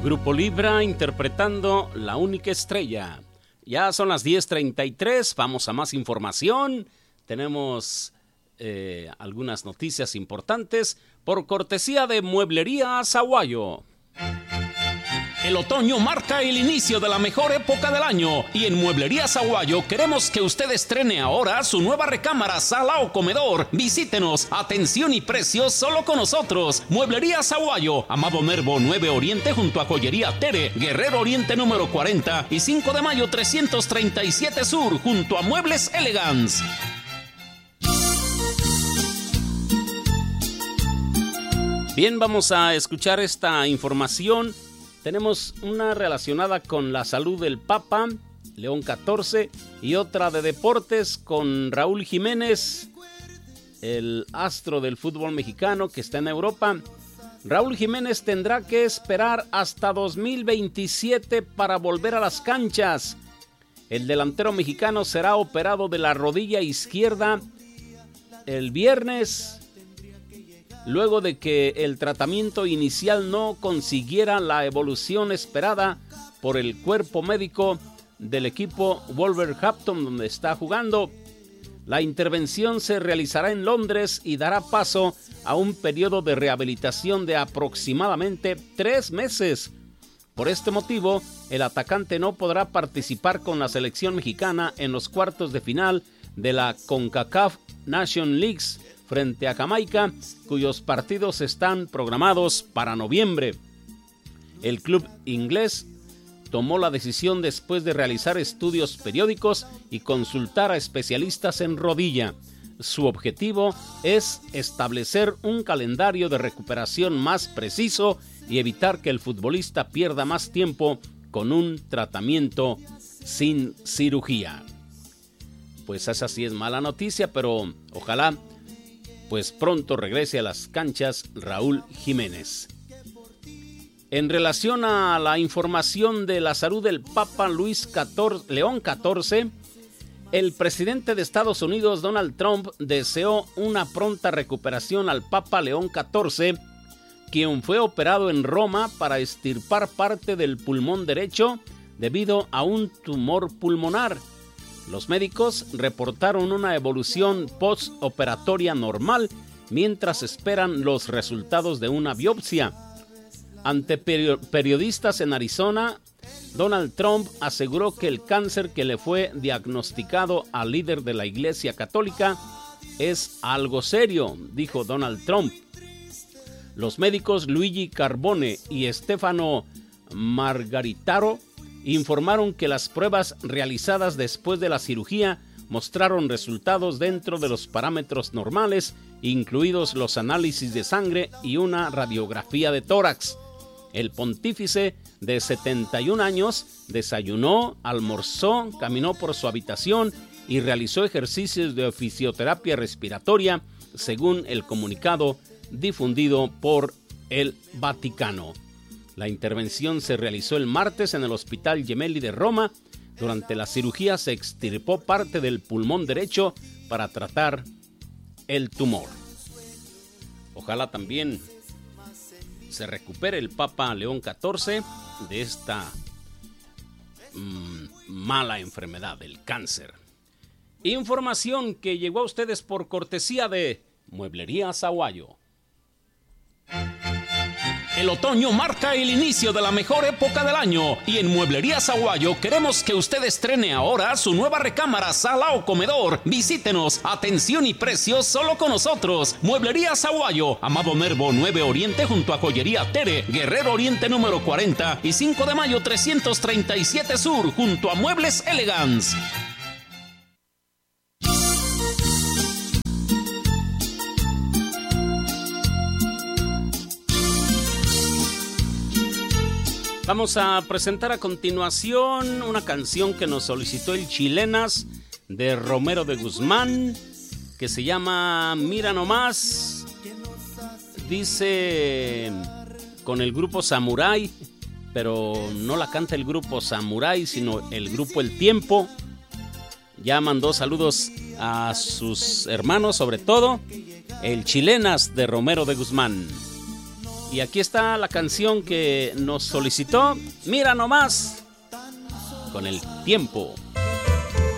Grupo Libra interpretando La Única Estrella. Ya son las 10:33, vamos a más información. Tenemos algunas noticias importantes por cortesía de Mueblería Azaguayo. El otoño marca el inicio de la mejor época del año y en Mueblería Azaguayo queremos que usted estrene ahora su nueva recámara, sala o comedor. Visítenos, atención y precios solo con nosotros. Mueblería Azaguayo, Amado Nervo 9 Oriente junto a Joyería Tere, Guerrero Oriente número 40 y 5 de mayo 337 Sur junto a Muebles Elegance. Bien, vamos a escuchar esta información. Tenemos una relacionada con la salud del Papa, León XIV, y otra de deportes con Raúl Jiménez, el astro del fútbol mexicano que está en Europa. Raúl Jiménez tendrá que esperar hasta 2027 para volver a las canchas. El delantero mexicano será operado de la rodilla izquierda el viernes, luego de que el tratamiento inicial no consiguiera la evolución esperada por el cuerpo médico del equipo Wolverhampton donde está jugando. La intervención se realizará en Londres y dará paso a un periodo de rehabilitación de aproximadamente 3 meses. Por este motivo, el atacante no podrá participar con la selección mexicana en los cuartos de final de la CONCACAF Nation Leagues frente a Jamaica, cuyos partidos están programados para noviembre. El club inglés tomó la decisión después de realizar estudios periódicos y consultar a especialistas en rodilla. Su objetivo es establecer un calendario de recuperación más preciso y evitar que el futbolista pierda más tiempo con un tratamiento sin cirugía. Pues esa sí es mala noticia, pero ojalá pues pronto regrese a las canchas Raúl Jiménez. En relación a la información de la salud del Papa León XIV, el presidente de Estados Unidos, Donald Trump, deseó una pronta recuperación al Papa León XIV, quien fue operado en Roma para extirpar parte del pulmón derecho debido a un tumor pulmonar. Los médicos reportaron una evolución postoperatoria normal mientras esperan los resultados de una biopsia. Ante periodistas en Arizona, Donald Trump aseguró que el cáncer que le fue diagnosticado al líder de la Iglesia Católica es algo serio, dijo Donald Trump. Los médicos Luigi Carbone y Stefano Margaritaro informaron que las pruebas realizadas después de la cirugía mostraron resultados dentro de los parámetros normales, incluidos los análisis de sangre y una radiografía de tórax. El pontífice de 71 años desayunó, almorzó, caminó por su habitación y realizó ejercicios de fisioterapia respiratoria, según el comunicado difundido por el Vaticano. La intervención se realizó el martes en el Hospital Gemelli de Roma. Durante la cirugía se extirpó parte del pulmón derecho para tratar el tumor. Ojalá también se recupere el Papa León XIV de esta mala enfermedad, el cáncer. Información que llegó a ustedes por cortesía de Mueblería Azaguayo. El otoño marca el inicio de la mejor época del año y en Mueblería Azaguayo queremos que usted estrene ahora su nueva recámara, sala o comedor. Visítenos, atención y precios solo con nosotros. Mueblería Azaguayo, Amado Nervo 9 Oriente junto a Joyería Tere, Guerrero Oriente número 40 y 5 de mayo 337 Sur junto a Muebles Elegance. Vamos a presentar a continuación una canción que nos solicitó el Chilenas de Romero de Guzmán, que se llama Mira Nomás. Dice con el grupo Samurai, pero no la canta el grupo Samurai, sino el grupo El Tiempo. Ya mandó saludos a sus hermanos, sobre todo el Chilenas de Romero de Guzmán. Y aquí está la canción que nos solicitó. Mira nomás, con el tiempo.